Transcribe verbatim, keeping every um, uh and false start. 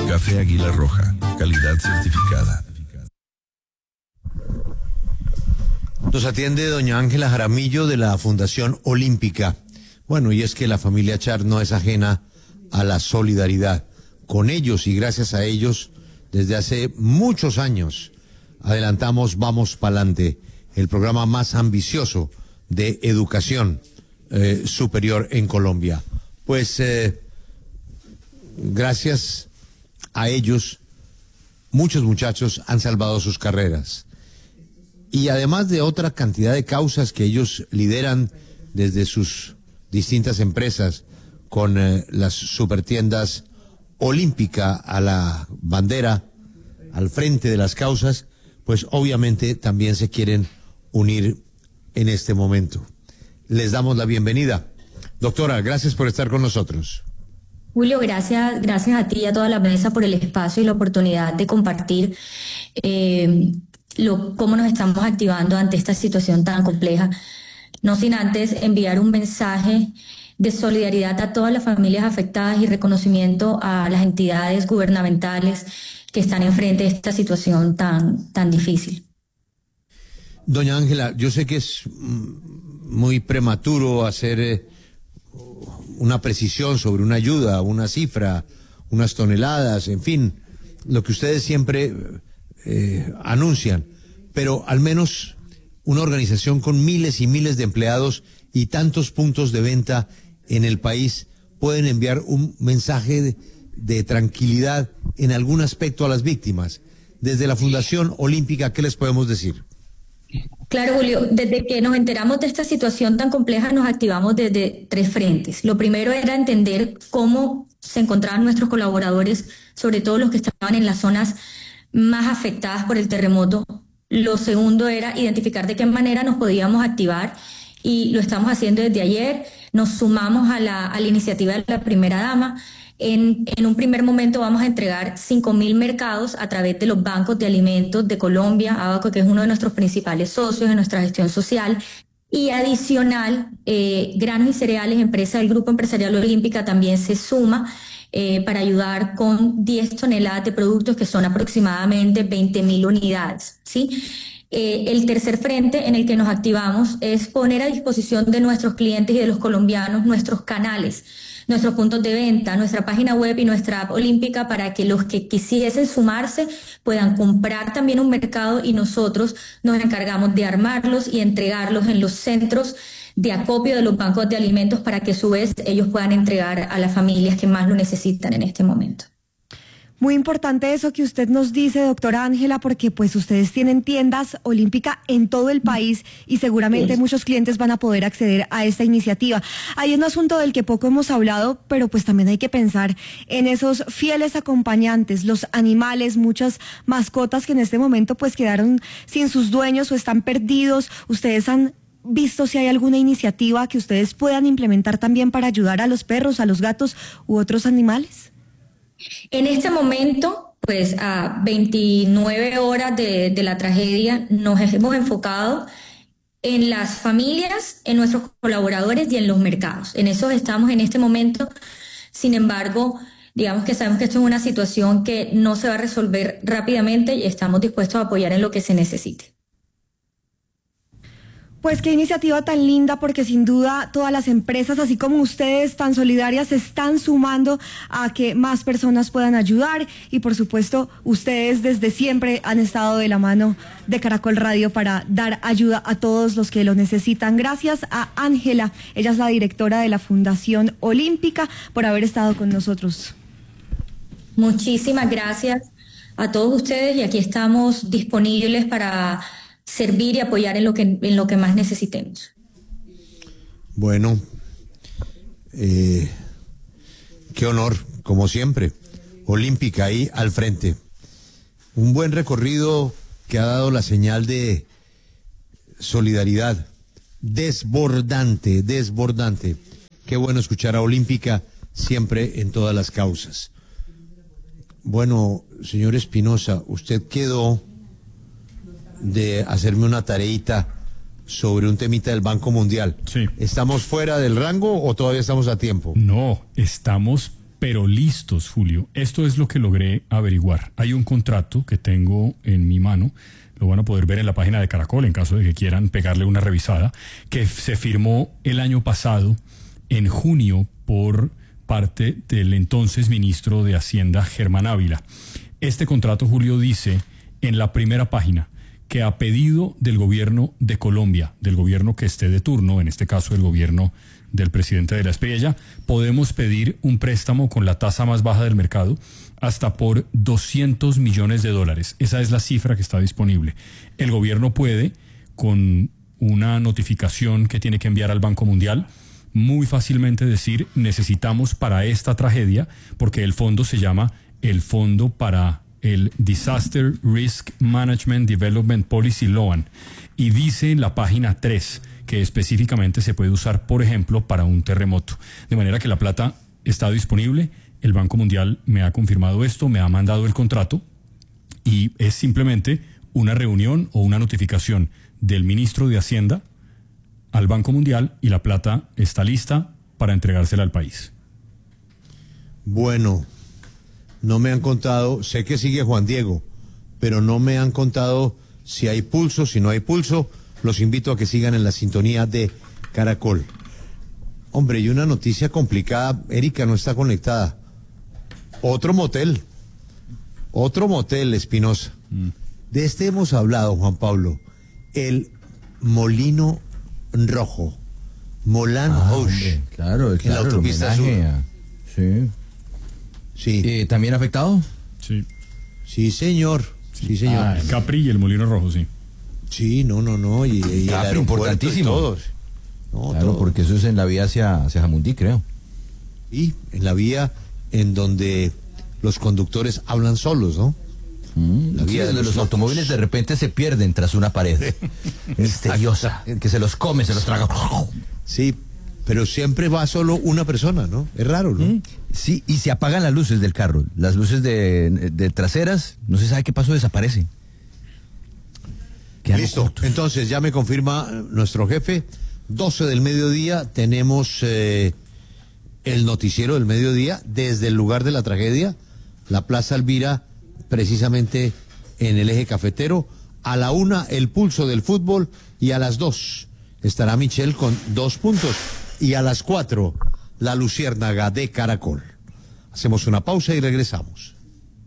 Café Águila Roja, calidad certificada. Nos atiende doña Ángela Jaramillo de la Fundación Olímpica. Bueno, y es que la familia Char no es ajena a la solidaridad. Con ellos y gracias a ellos, desde hace muchos años, adelantamos Vamos Pa'lante, el programa más ambicioso de educación eh, superior en Colombia. Pues eh, gracias a ellos, muchos muchachos han salvado sus carreras. Y además de otra cantidad de causas que ellos lideran desde sus distintas empresas, con eh, las supertiendas Olímpica a la bandera, al frente de las causas, pues obviamente también se quieren unir en este momento. Les damos la bienvenida. Doctora, gracias por estar con nosotros. Julio, gracias, gracias a ti y a toda la mesa por el espacio y la oportunidad de compartir eh, lo, cómo nos estamos activando ante esta situación tan compleja. No sin antes enviar un mensaje de solidaridad a todas las familias afectadas y reconocimiento a las entidades gubernamentales que están enfrente de esta situación tan, tan difícil. Doña Ángela, yo sé que es muy prematuro hacer eh, una precisión sobre una ayuda, una cifra, unas toneladas, en fin, lo que ustedes siempre eh, anuncian, pero al menos una organización con miles y miles de empleados y tantos puntos de venta en el país pueden enviar un mensaje de, de tranquilidad en algún aspecto a las víctimas. Desde la Fundación Olímpica, ¿qué les podemos decir? Claro, Julio, desde que nos enteramos de esta situación tan compleja nos activamos desde tres frentes. Lo primero era entender cómo se encontraban nuestros colaboradores, sobre todo los que estaban en las zonas más afectadas por el terremoto. Lo segundo era identificar de qué manera nos podíamos activar y lo estamos haciendo desde ayer. Nos sumamos a la, a la iniciativa de la primera dama. En, en un primer momento vamos a entregar cinco mil mercados a través de los bancos de alimentos de Colombia, Abaco, que es uno de nuestros principales socios en nuestra gestión social. Y adicional, eh, Granos y Cereales, empresa del Grupo Empresarial Olímpica, también se suma eh, para ayudar con diez toneladas de productos que son aproximadamente veinte mil unidades, ¿sí? Eh, el tercer frente en el que nos activamos es poner a disposición de nuestros clientes y de los colombianos nuestros canales, nuestros puntos de venta, nuestra página web y nuestra app olímpica para que los que quisiesen sumarse puedan comprar también un mercado y nosotros nos encargamos de armarlos y entregarlos en los centros de acopio de los bancos de alimentos para que a su vez ellos puedan entregar a las familias que más lo necesitan en este momento. Muy importante eso que usted nos dice, doctora Ángela, porque pues ustedes tienen tiendas Olímpica en todo el país y seguramente sí, muchos clientes van a poder acceder a esta iniciativa. Hay un asunto del que poco hemos hablado, pero pues también hay que pensar en esos fieles acompañantes, los animales, muchas mascotas que en este momento pues quedaron sin sus dueños o están perdidos. Ustedes han visto si hay alguna iniciativa que ustedes puedan implementar también para ayudar a los perros, a los gatos u otros animales. En este momento, pues a veintinueve horas de, de la tragedia, nos hemos enfocado en las familias, en nuestros colaboradores y en los mercados. En eso estamos en este momento. Sin embargo, digamos que sabemos que esto es una situación que no se va a resolver rápidamente y estamos dispuestos a apoyar en lo que se necesite. Pues qué iniciativa tan linda, porque sin duda todas las empresas, así como ustedes tan solidarias, se están sumando a que más personas puedan ayudar y por supuesto ustedes desde siempre han estado de la mano de Caracol Radio para dar ayuda a todos los que lo necesitan. Gracias a Ángela, ella es la directora de la Fundación Olímpica, por haber estado con nosotros. Muchísimas gracias a todos ustedes y aquí estamos disponibles para servir y apoyar en lo que, en lo que más necesitemos. Bueno, eh, qué honor, como siempre. Olímpica ahí al frente. Un buen recorrido que ha dado la señal de solidaridad. Desbordante, desbordante. Qué bueno escuchar a Olímpica siempre en todas las causas. Bueno, señor Espinosa, usted quedó de hacerme una tareita sobre un temita del Banco Mundial. Sí. ¿Estamos fuera del rango o todavía estamos a tiempo? No, estamos pero listos, Julio. Esto es lo que logré averiguar. Hay un contrato que tengo en mi mano, lo van a poder ver en la página de Caracol en caso de que quieran pegarle una revisada, que se firmó el año pasado, en junio, por parte del entonces ministro de Hacienda, Germán Ávila. Este contrato, Julio, dice en la primera página que a pedido del gobierno de Colombia, del gobierno que esté de turno, en este caso el gobierno del presidente de la Espriella, podemos pedir un préstamo con la tasa más baja del mercado hasta por doscientos millones de dólares. Esa es la cifra que está disponible. El gobierno puede, con una notificación que tiene que enviar al Banco Mundial, muy fácilmente decir, necesitamos para esta tragedia, porque el fondo se llama el Fondo para el Disaster Risk Management Development Policy Loan, y dice en la página tres que específicamente se puede usar, por ejemplo, para un terremoto. De manera que la plata está disponible, el Banco Mundial me ha confirmado esto, me ha mandado el contrato, y es simplemente una reunión o una notificación del ministro de Hacienda al Banco Mundial y la plata está lista para entregársela al país. Bueno, no me han contado, sé que sigue Juan Diego, pero no me han contado si hay pulso, si no hay pulso. Los invito a que sigan en la sintonía de Caracol. Hombre, y una noticia complicada, Erika no está conectada. Otro motel, otro motel, Espinosa. Mm. De este hemos hablado, Juan Pablo, el Molino Rojo, Moulin ah, Rouge. Hombre, claro, en claro, la autopista sur. A... Sí. Sí. Eh, ¿También afectado? Sí. Sí, señor. Sí, sí señor. Ah, el Capri y el Molino Rojo, sí. Sí, no, no, no. Y, y Capri, importantísimo. Y todos. No, claro, todo. Porque eso es en la vía hacia, hacia Jamundí, creo. Y en la vía en donde los conductores hablan solos, ¿no? Mm, la vía sí, de los, los automóviles de repente se pierden tras una pared misteriosa, que se los come, se los traga. Sí, pero siempre va solo una persona, ¿no? Es raro, ¿no? Mm, sí, y se apagan las luces del carro. Las luces de, de traseras, no se sabe qué pasó, desaparecen. Listo, cortos. Entonces ya me confirma nuestro jefe, doce del mediodía tenemos eh, el noticiero del mediodía desde el lugar de la tragedia, la Plaza Elvira, precisamente en el eje cafetero. A la una el pulso del fútbol y a las dos estará Michelle con dos puntos y a las cuatro la luciérnaga de Caracol. Hacemos una pausa y regresamos.